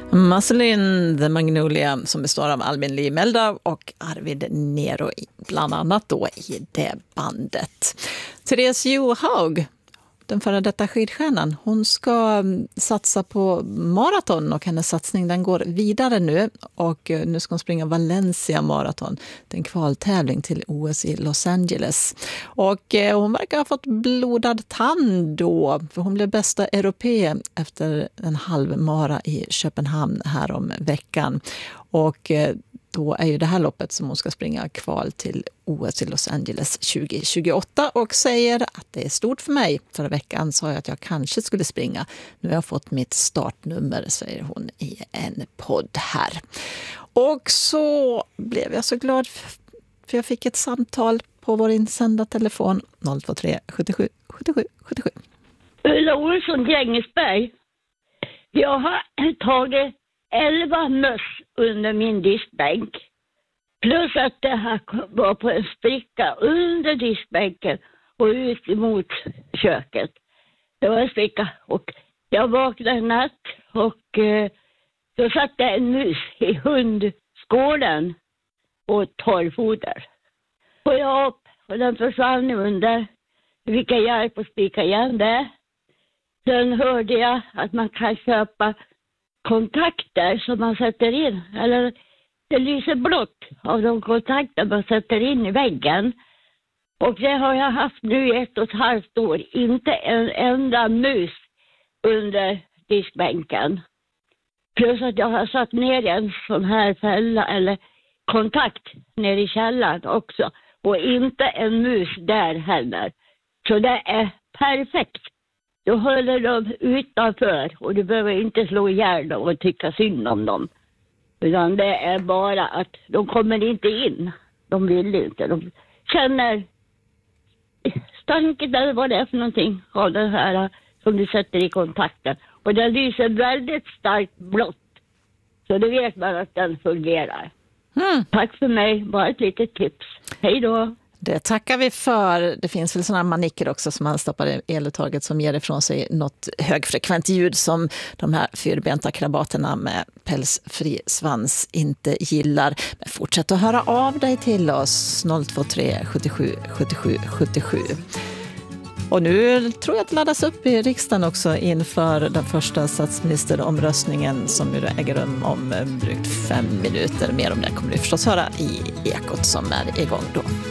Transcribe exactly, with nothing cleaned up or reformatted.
Marceline the Magnolia som består av Albin Lee Meldau och Arvid Nero bland annat då i det bandet. Therese Johaug, den före detta skidstjärnan, hon ska satsa på maraton och hennes satsning den går vidare nu och nu ska hon springa Valencia maraton, den kvaltävling till O S i Los Angeles. Och hon verkar ha fått blodad tand då, för hon blev bästa europé efter en halvmara i Köpenhamn här om veckan. Och då är ju det här loppet som hon ska springa kval till O S i Los Angeles tjugo tjugoåtta och säger att det är stort för mig. Förra veckan sa jag att jag kanske skulle springa. Nu har jag fått mitt startnummer, säger hon i en podd här. Och så blev jag så glad för jag fick ett samtal på vår insända telefon noll två tre sjuttiosju sjuttiosju sjuttiosju. Ulla Olsson, Grängesberg. Jag har tagit elva möss under min diskbänk. Plus att det här var på en spricka under diskbänken och ut emot köket. Det var en spricka och jag vaknade en natt och eh, då satt det en mus i hundskålen och torrfoder. Och jag upp och den försvann under. Vilka hjälp att spika igen det. Sen hörde jag att man kan köpa kontakter som man sätter in, eller det lyser blått av de kontakter man sätter in i väggen. Och det har jag haft nu i ett och ett halvt år. Inte en enda mus under diskbänken. Plus att jag har satt ner en sån här fälla eller kontakt ner i källaren också. Och inte en mus där heller. Så det är perfekt. Då håller de utanför och du behöver inte slå ihjäl dem och tycka synd om dem. Utan det är bara att de kommer inte in. De vill inte. De känner stanket eller vad det är för någonting av den här som du sätter i kontakten. Och den lyser väldigt starkt blått. Så det vet man att den fungerar. Mm. Tack för mig. Bara ett litet tips. Hej då. Det tackar vi för. Det finns väl sådana manicker också som man stoppar i eluttaget som ger ifrån sig något högfrekvent ljud som de här fyrbenta krabaterna med pälsfri svans inte gillar. Men fortsätt att höra av dig till oss noll två tre sjuttiosju sjuttiosju sjuttiosju. Och nu tror jag att det laddas upp i riksdagen också inför den första statsministeromröstningen som äger rum om drygt fem minuter. Mer om det kommer du förstås höra i Ekot som är igång då.